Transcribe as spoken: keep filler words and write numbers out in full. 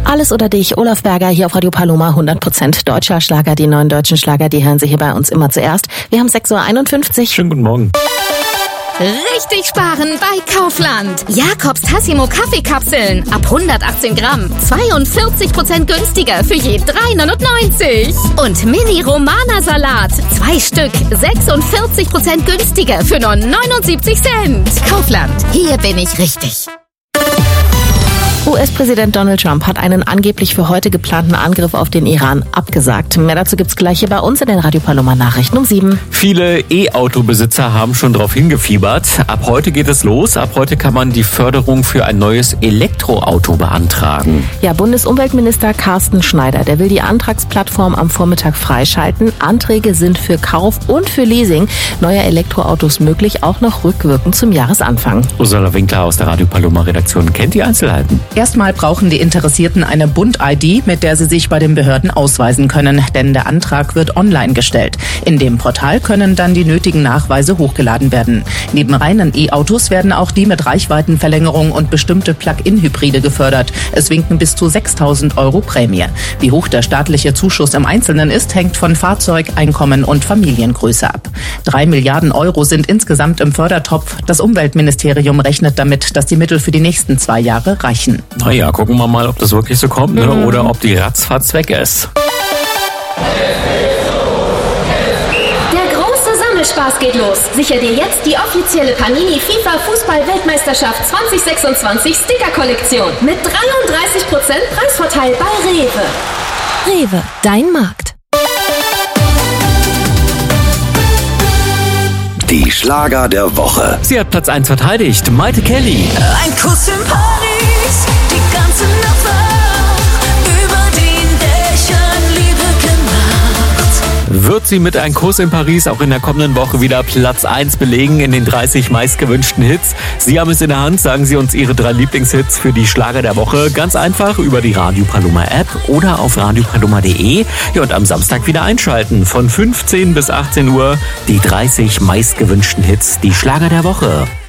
Alles oder dich, Olaf Berger hier auf Radio Paloma, hundert Prozent deutscher Schlager. Die neuen deutschen Schlager, die hören Sie hier bei uns immer zuerst. Wir haben sechs Uhr einundfünfzig. Schönen guten Morgen. Richtig sparen bei Kaufland. Jakobs Tassimo Kaffeekapseln ab hundertachtzehn Gramm. zweiundvierzig Prozent günstiger für je drei neunundneunzig. Und Mini Romana Salat. Zwei Stück. sechsundvierzig Prozent günstiger für nur neunundsiebzig Cent. Kaufland. Hier bin ich richtig. U S-Präsident Donald Trump hat einen angeblich für heute geplanten Angriff auf den Iran abgesagt. Mehr dazu gibt's gleich hier bei uns in den Radio Paloma Nachrichten um sieben. Viele E-Auto-Besitzer haben schon darauf hingefiebert. Ab heute geht es los. Ab heute kann man die Förderung für ein neues Elektroauto beantragen. Ja, Bundesumweltminister Carsten Schneider, der will die Antragsplattform am Vormittag freischalten. Anträge sind für Kauf und für Leasing neuer Elektroautos möglich, auch noch rückwirkend zum Jahresanfang. Ursula Winkler aus der Radio Paloma-Redaktion kennt die Einzelheiten. Erstmal brauchen die Interessierten eine Bund-I D, mit der sie sich bei den Behörden ausweisen können, denn der Antrag wird online gestellt. In dem Portal können dann die nötigen Nachweise hochgeladen werden. Neben reinen E-Autos werden auch die mit Reichweitenverlängerung und bestimmte Plug-in-Hybride gefördert. Es winken bis zu sechstausend Euro Prämie. Wie hoch der staatliche Zuschuss im Einzelnen ist, hängt von Fahrzeug, Einkommen und Familiengröße ab. Drei Milliarden Euro sind insgesamt im Fördertopf. Das Umweltministerium rechnet damit, dass die Mittel für die nächsten zwei Jahre reichen. Naja, gucken wir mal, ob das wirklich so kommt, ne? Oder ob die ratzfatz weg ist. Der große Sammelspaß geht los. Sicher dir jetzt die offizielle Panini FIFA Fußball-Weltmeisterschaft zwanzig sechsundzwanzig Sticker-Kollektion mit dreiunddreißig Prozent Preisvorteil bei Rewe. Rewe, dein Markt. Die Schlager der Woche. Sie hat Platz eins verteidigt. Maite Kelly. Ein Kuss in Paris, die ganze Nacht wach, über den Dächern Liebe gemacht. Wird sie mit Ein Kuss in Paris auch in der kommenden Woche wieder Platz eins belegen in den dreißig meistgewünschten Hits? Sie haben es in der Hand, sagen Sie uns Ihre drei Lieblingshits für die Schlager der Woche. Ganz einfach über die Radio Paloma App oder auf radio paloma punkt de. Ja, und am Samstag wieder einschalten. Von fünfzehn bis achtzehn Uhr die dreißig meistgewünschten Hits, die Schlager der Woche.